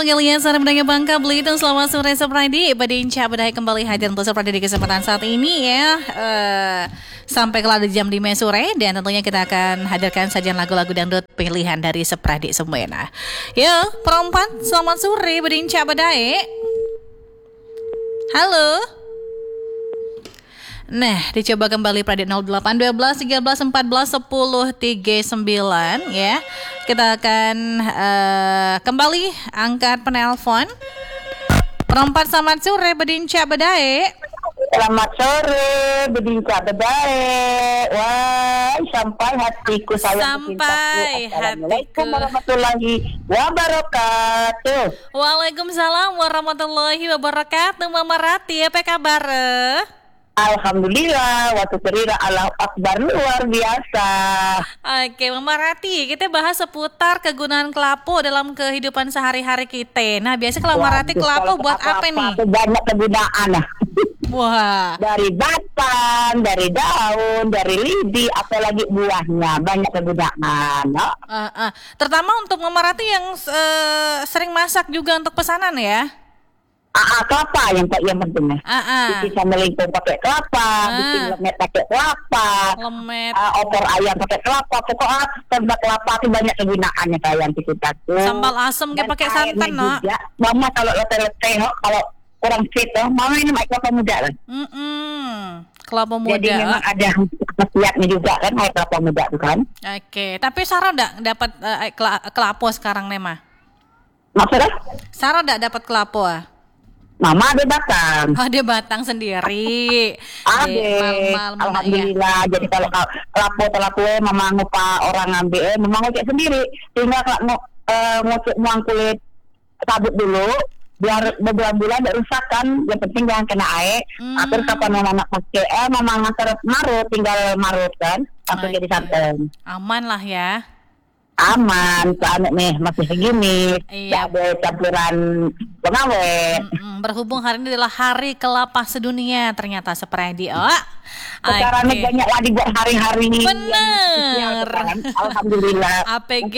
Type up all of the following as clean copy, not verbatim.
Pengalian sana mendengar Bangka Belitung. Selamat sore Sepradi. Badinca Badai kembali hadir untuk Sepradi di kesempatan saat ini ya. Sampai kelada jam 5 sore. Dan tentunya kita akan hadirkan sajian lagu-lagu dangdut pilihan dari Sepradi semuanya. Yo, perempuan selamat sore Badinca Badai. Halo. Nah, dicoba kembali pada 08 12 13 14 10 39 ya. Kita akan kembali angkat penelpon. Perempat selamat sore Bedinca Bedai. Selamat sore Bedinca Bedai. Wah, sampai hatiku sayang sampai Assalamualaikum warahmatullahi wabarakatuh. Waalaikumsalam warahmatullahi wabarakatuh. Mama Rati, apa kabar? Alhamdulillah, waktu cerita Allah Akbar luar biasa. Oke, Mama Rati, kita bahas seputar kegunaan kelapo dalam kehidupan sehari-hari kita. Nah, biasa kalau Mama Rati kelapo buat apa nih? Banyak kegunaan. Wah. Dari batang, dari daun, dari lidi, apalagi buahnya banyak kegunaan. No? Terutama untuk Mama Rati yang sering masak juga untuk pesanan ya. Kelapa yang pentingnya. Bisa melingkung pakai kelapa, bikin lemet pakai kelapa, opor ayam pakai kelapa. Pokoknya serba kelapa itu banyak kegunaannya sayang kita tuh. Sambal asam kayak pakai santan, no? Mama kalau letih-letih, kalau kurang fit, mama ini pakai kelapa muda kan. Kelapa muda. Jadi memang ada khasiatnya juga kan, air kelapa muda tuh kan. Oke, tapi Sarah enggak dapat kelapa sekarang nih, Ma? Maksudnya? Sarah enggak dapat kelapa? Mama ada batang. Oh, dia batang sendiri. Ada. Alhamdulillah. Jadi kalau kelapo mama ngupa orang ngambil, mama ngocek sendiri. Tinggal ngocek muang kulit sabut dulu, biar beberapa bulan tidak rusak kan. Yang penting jangan kena air. Terus kapan mama nak pakai, mama ngantar marut, tinggal marut kan. Langsung jadi santan. Aman lah ya. Aman, soalnya nih masih segini, iya. Ada campuran pengawet. Berhubung hari ini adalah Hari Kelapa Sedunia, ternyata Sepradi. Sekarang banyak lagi buat hari-hari ini. Bener. Alhamdulillah. APG.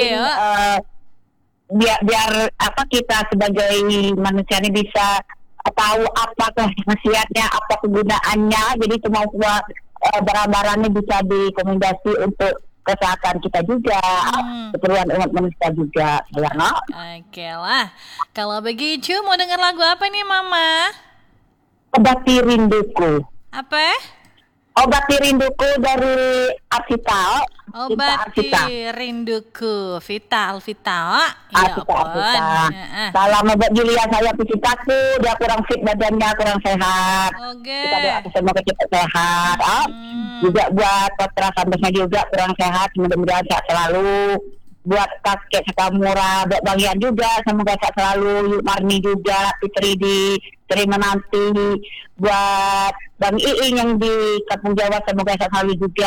Biar apa kita sebagai manusia ini bisa tahu apa khasiatnya, apa kegunaannya. Jadi semua barang-barangnya bisa direkomendasi untuk kesehatan kita juga, keperluan umat manusia juga, ya no? Oke lah. Kalau begitu mau dengar lagu apa nih, Mama? Obati Rinduku. Apa? Obati Rinduku dari Arsital. Obati Rinduku, Vital. Ya ampun. Salam buat Julia, saya Pisitaku, dia kurang fit badannya, kurang sehat. Oke. Kita doa semoga cepat sehat. Juga buat Patra Sambesnya juga kurang sehat, mudah-mudahan sehat selalu. Buat kakek Sakamura, buat Bang Ian juga semoga sehat selalu. Yuk Marni juga, Fitri di terima nanti. Buat Bang Iing yang di Kampung Jawa semoga sehat selalu juga.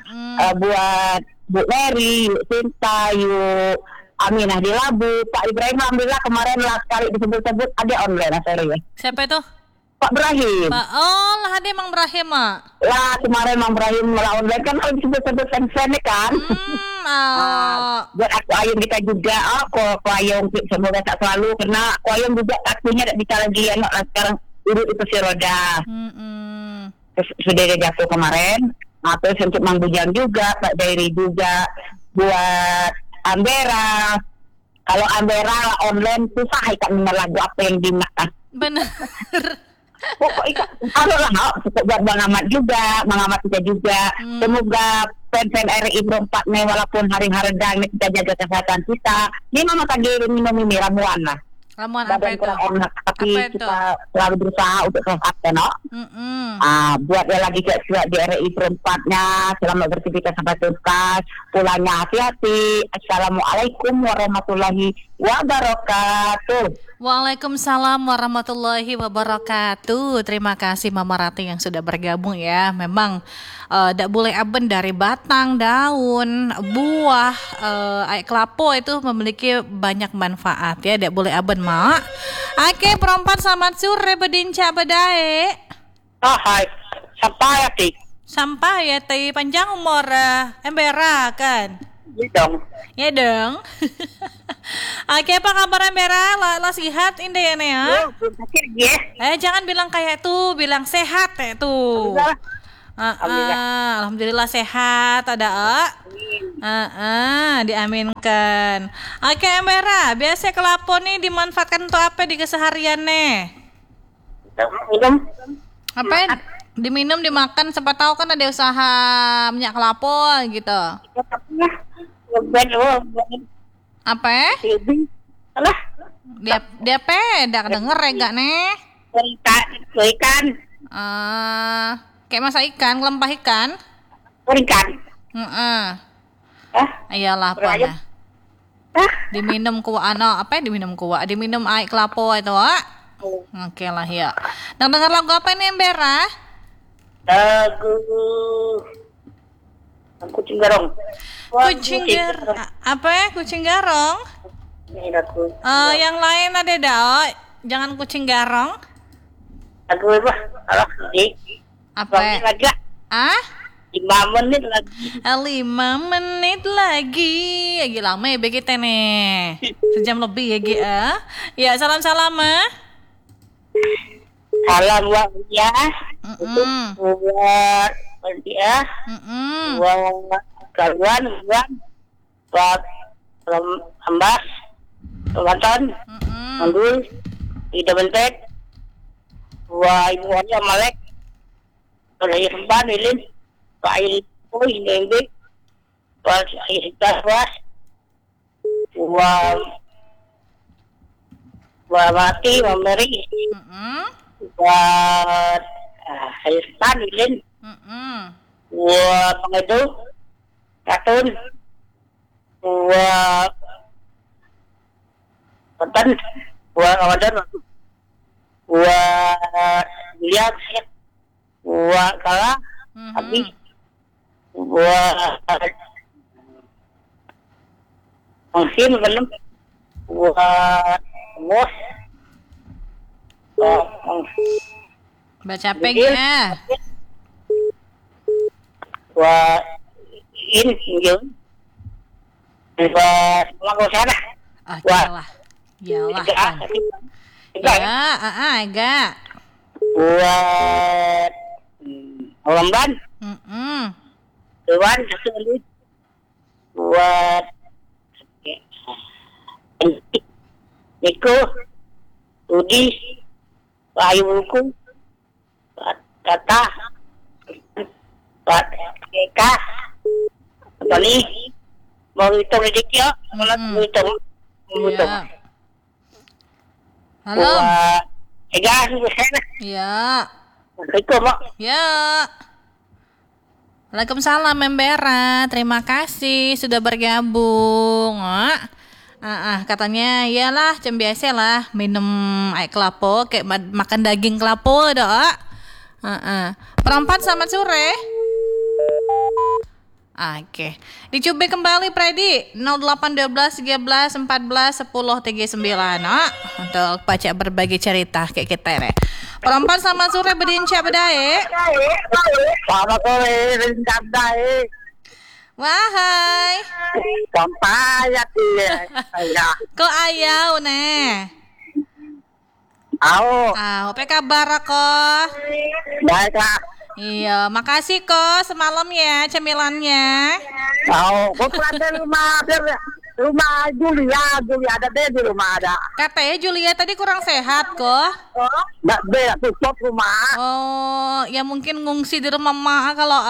Buat Bu Mary, Yuk Sinta, Yuk Aminah di Labu, Pak Ibrahim alhamdulillah kemarin lah sekali disebut-sebut ada online sorry ya. Siapa itu? Pak Ibrahim. Lah ada Mang Ibrahim, Mak. Lah kemarin Mang Ibrahim malah online kan kalau disebut-sebut fan kan. Buat aku Ayung kita juga, aku Ayung semoga tak selalu karena aku Ayung juga kakinya tak bisa lagi anak sekarang duduk di kursi roda. Terus sudah dia jatuh kemarin. Terus untuk Mang Bujang juga, Pak Dairi juga, buat Ambera. Kalau Ambera online susah ikan dengar lagu apa yang dimakan. Benar. Pokoknya buat Bang Ahmad juga, Bang Ahmad kita juga. Semoga fan-fan RI berempat nih walaupun hari-hari redang kita jaga kesehatan kita. Ini mama tadi minum ini ramuan lah. Ramuan apa itu? Kurang enak, tapi kita selalu berusaha untuk sehat ya no. Buat yang lagi di RI berempatnya, selamat beraktivitas sampai tuntas. Pulangnya hati-hati. Assalamualaikum warahmatullahi wabarakatuh. Waalaikumsalam warahmatullahi wabarakatuh. Terima kasih Mama Rati yang sudah bergabung ya. Memang tidak boleh aben dari batang, daun, buah, air kelapa itu memiliki banyak manfaat ya. Tidak boleh aben mak. Oke, perempat selamat sore Bedinca Bedai. Hai, sampai ya ti. Sampai ya ti panjang umur embera kan. dong. Ya dong. Oke, apa kabar Embera? Lah sehat ini ya, Nek, ya? Belum sakit ya. Jangan bilang kayak tuh, bilang sehat ya tuh. Alhamdulillah sehat ada diaminkan. Oke Embera, biasa kelapa nih dimanfaatkan untuk apa di keseharian nih? Minum. Apa? Diminum, dimakan, siapa tahu kan ada usaha minyak kelapa gitu. Apa? Alah. Dia pedak denger ya gak nih? Ikan. Kayak masak ikan, lempah ikan. Ikan. Iyalah apa? Diminum kuah diminum kuah? Diminum air kelapa itu, Oke lah ya. Nah, dengar lagu apa nih Embera? Lagu Kucing Garong. Kucing garong? Yang lain ada dah. Jangan kucing garong. Lagu apa? Alah, apa? Lagi. 5 menit lagi. 5 menit lagi. Lagi lama ya kita nih. Sejam lebih ya. Ya, salam-salam Salam buat dia. Buat dia. Buat kawan, buat Ambas, Ramadan, Mandul, Ida Bentek, buat Ibu Wanya Malek, Kalaya Sempan, Ilin, Pak Ail Poi, Nembek, buat Aisita Was, buat Mati, Mameri, buat Aistan, Ilin, buat Pengedu, Katun, buat Konten, buat Ramadan, buat Lihat, buat Kala, Abi, buat Mangsin, buat Bos, baca pengen buat Injil, buat Mangosana, Yalah kan. Agak buat Ramadan, Dewan satu lagi, buat Niko, Rudi, Ayu Buku, Kata, buat Eka, Tony, mau hitung rezeki ya, mau hitung. Ya. Halo. Ega, sana. Ya. Assalamualaikum, Mak. Ya. Waalaikumsalam Embera. Terima kasih sudah bergabung. Katanya iyalah cem biasa lah minum air kelapa kayak makan daging kelapa dah. Perempat selamat sore. Oke. Dicoba kembali Predi 0812 13 14 10 39 untuk baca berbagi cerita kayak kita ya. Perempat selamat sore bedincak bedai. Selamat sore bedincak bedai. Wahai. Sampai ya dia. Kok ayau nih? Au. Apa kabar kok? Baiklah. Iya, makasih kok semalam ya cemilannya. Kok pulang rumah Julia ada deh di rumah ada. Katanya Julia tadi kurang sehat kok. Nggak tutup rumah. Oh, ya mungkin ngungsi di rumah mama kalau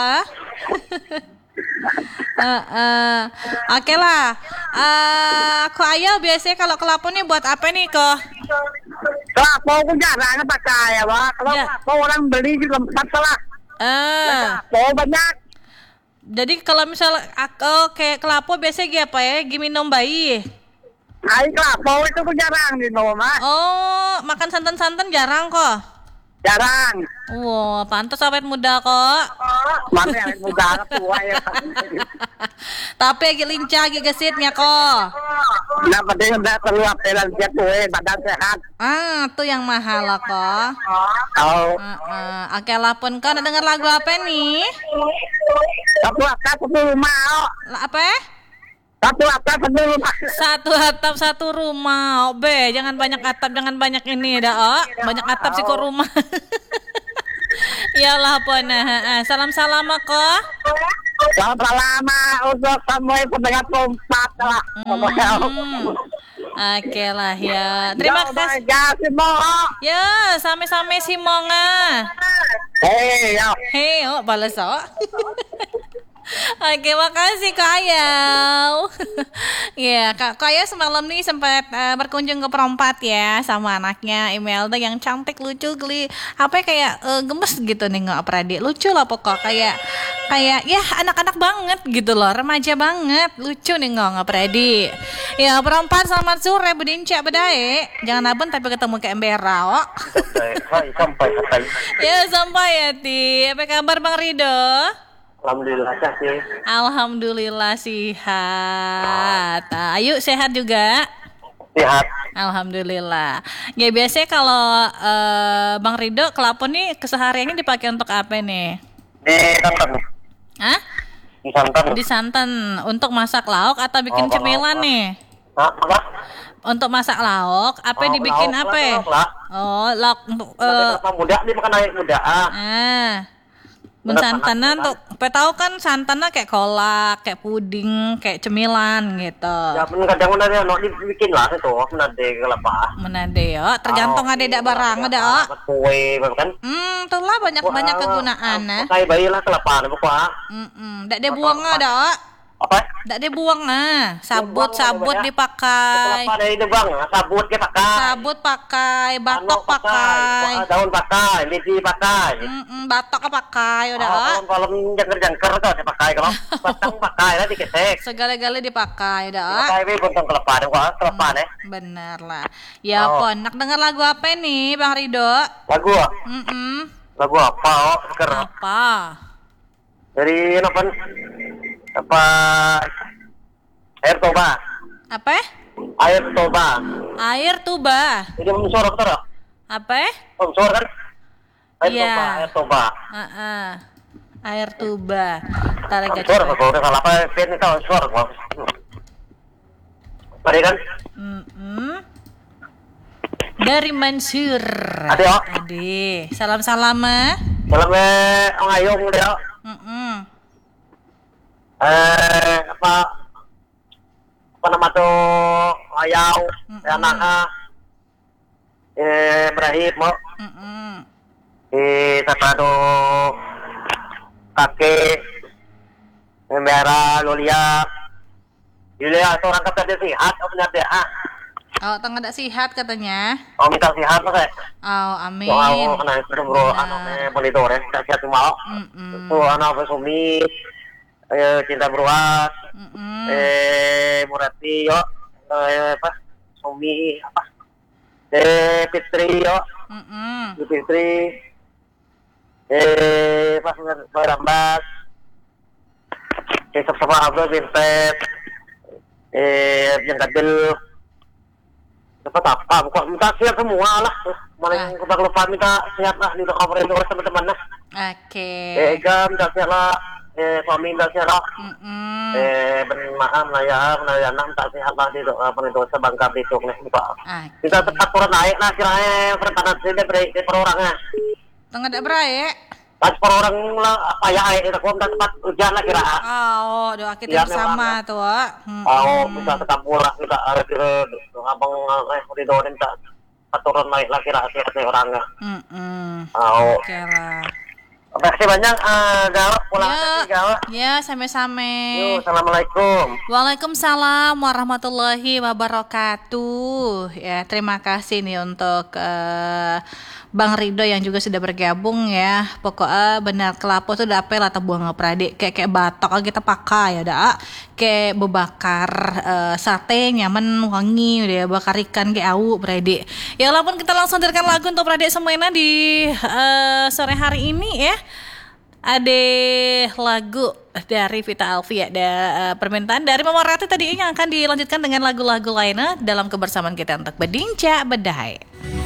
Oke lah. Aku ayah biasanya kalau kelapa nih buat apa nih kok? Kelapa aku jarang pakai ya, Pak. Kalau orang beli juga masalah. Banyak. Jadi kalau misal aku kayak kelapa biasanya apa ya? Minum bayi. Air kelapa itu aku jarang minum, Mak. Oh, makan santan-santan jarang kok. Jarang. Wow, pantas awet muda kok. Mana awet muda tua ya. Tapi lagi lincah lagi gesitnya kok. Nah, penting udah keluar pelan dia tuh badan sehat. Tuh yang mahal lah kok. Oke lah pun kau dengar lagu apa nih? Aku akan ke rumah. Apa? Satu atap satu rumah. Satu atap satu rumah. Oh, be, jangan banyak atap, jangan banyak ini dah. Oh, banyak atap sih kok rumah. Iyalah pona. Salam-salam kok. Selamat lama untuk semua pendengar Kompas lah. Oke lah ya. Terima kasih. Ya, same-same si Monga. Hei, oh, balas oh. Oke, makasih Kak Ayau. Ya, Kak Ayau semalam nih sempat berkunjung ke Perompat ya sama anaknya Imelda yang cantik, lucu, geli. Apa ya, kayak gemes gitu nih nggak Pradi. Lucu lah pokok kayak ya anak-anak banget gitu loh, remaja banget. Lucu nih nggak Pradi. Ya, Perompat selamat sore Budinca Bedae. Jangan abon tapi ketemu ke Embera. Oh. Sampai. Ya, sampai ya Ti. Apa kabar Bang Rido? Alhamdulillah sih. Alhamdulillah sehat. Ayu sehat juga? Sehat. Alhamdulillah. Ya biasanya kalau Bang Rido kelapon nih kesehariannya dipakai untuk apa nih? Di santan. Hah? Di santan. Di santan untuk masak lauk atau bikin cemilan nih? Apa? Untuk masak lauk, apa dibikin lauk, apa? Lauk. Oh, lauk untuk muda dia makan air muda. Santanan tuh, tahu kan santannya kayak kolak, kayak puding, kayak cemilan gitu. Ya kadang ada no dibikin lah itu, menade kelapa. Menade ya, tergantung ada dak barang ada. Kue kan? Itulah banyak kegunaan nah. Pakai bayi lah kelapa pokok. Dak dia buang ada. Apa? Dak dia buang sabut dipakai. Kelapa dari itu bang, sabut dia pakai. Sabut pakai, batok pakai. Daun pakai, lidi pakai. Batok pakai udah. Kalau jangker tuh dia pakai, kalau batang pakai lah dikesek. Segala-gala dipakai udah. Pakai be potong kelapa deh, kelapa deh. Bener lah. Ya pon, nak dengar lagu apa nih Bang Rido? Lagu? Lagu apa? Apa? Dari apa? Air Toba. Apa? Air Toba. Air tuba. Ini mensorok terus. Apa? Mensorok kan? Air Toba. Air tuba. Tarik ke suara kalau udah salah apa pen itu suara kok. Tadi kan? Dari Mansur. Ade. Salam-salam. Salam Ang Ayong dia. Apa nama tuh Ayau anak Ibrahim mo Tatado kakek Membera Lulia seorang kata dia sehat benar dia tengah tak sehat katanya. Minta sehat lah kayak. Amin. Kena itu bro monitor tak sehat mau. Tuh anak Sumi Cinta Beruas Murati yo apa Sumi apa Fitri yo Fitri pas Barambas Besok sama Abdul Bintet yang kadel dapat apa bukan minta siap semua lah mana yang lupa minta siap lah di cover itu teman-teman lah. Oke. Minta siap lah suami minta siap lah bermaaf lah ya minta siap lah di itu sebangka itu nih buka kita tepat turun naik lah kiranya pertahanan sini dari perorangnya tengah ada beraya pas perorang lah apa ya itu kok tempat hujan lah kira doa kita bersama tuh bisa tetap murah kita ada abang itu minta turun naik lah kira orangnya oke lah. Terima kasih banyak Gawak pulang Gawak. Ya sama-sama. Assalamualaikum. Waalaikumsalam warahmatullahi wabarakatuh. Ya terima kasih nih untuk Bang Rido yang juga sudah bergabung ya. Pokoknya benar kelapa tuh udah apel atau buang pradik kayak batok kita pakai ya dah. Kayak bebakar sate nyaman wangi udah bakar ikan kayak au pradik. Ya walaupun kita langsung dengarkan lagu untuk pradik semuanya di sore hari ini ya. Ada lagu dari Vita Alfi ada permintaan dari Mama Rati tadi yang akan dilanjutkan dengan lagu-lagu lainnya dalam kebersamaan kita untuk Bedinca Bedai.